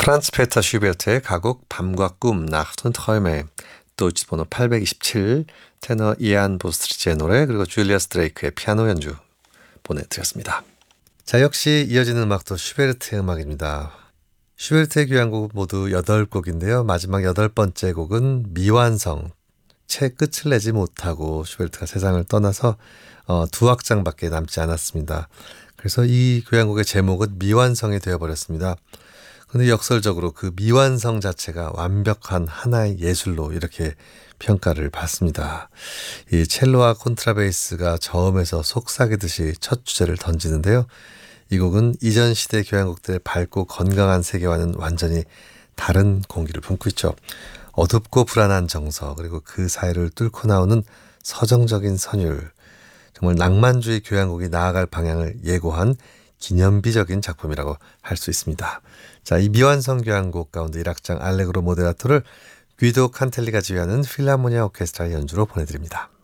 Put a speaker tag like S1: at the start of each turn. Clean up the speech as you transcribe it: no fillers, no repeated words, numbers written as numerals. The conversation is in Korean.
S1: 프란츠 페터 슈베르트의 가곡 밤과 꿈 나흐트 und Träume, 도이치 번호 827, 테너 이안 보스트리치의 노래, 그리고 줄리어스 드레이크의 피아노 연주 보내드렸습니다. 자, 역시 이어지는 음악도 슈베르트의 음악입니다. 슈베르트의 교향곡 모두 8곡인데요. 마지막 8번째 곡은 미완성, 채 끝을 내지 못하고 슈베르트가 세상을 떠나서 두 악장밖에 남지 않았습니다. 그래서 이 교향곡의 제목은 미완성이 되어버렸습니다. 그런데 역설적으로 그 미완성 자체가 완벽한 하나의 예술로 이렇게 평가를 받습니다. 이 첼로와 콘트라베이스가 저음에서 속삭이듯이 첫 주제를 던지는데요. 이 곡은 이전 시대 교향곡들의 밝고 건강한 세계와는 완전히 다른 공기를 품고 있죠. 어둡고 불안한 정서, 그리고 그 사이를 뚫고 나오는 서정적인 선율, 정말 낭만주의 교향곡이 나아갈 방향을 예고한 기념비적인 작품이라고 할 수 있습니다. 자, 이 미완성 교향곡 가운데 1악장 알레그로 모데라토를 귀도 칸텔리가 지휘하는 필라모니아 오케스트라의 연주로 보내드립니다.